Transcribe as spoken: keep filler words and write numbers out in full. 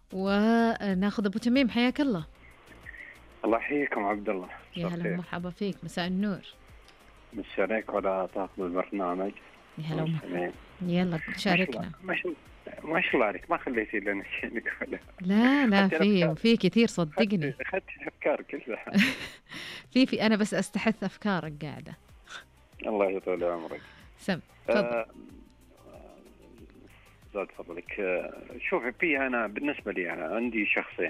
وناخذ أبو تميم، حياك الله. الله يحييكم عبد الله. يا هلا ومرحبا فيك، مساء النور. مشارك ولا طاقم البرنامج. يا هلا ومرحبا، يلا ما شاء الله شاركنا. ما شاء ما شاء الله عليك، ما خليتي لنا شيء نقوله. لا لا، أخذتي في الأفكار، في كثير أخذتي صدقني. أخذتي الأفكار كلها. في في أنا بس أستحث أفكارك قاعدة. الله يطول عمرك. سم تفضل. آه، زاد فضلك. آه، شوفي، في أنا بالنسبة لي أنا عندي شخصين.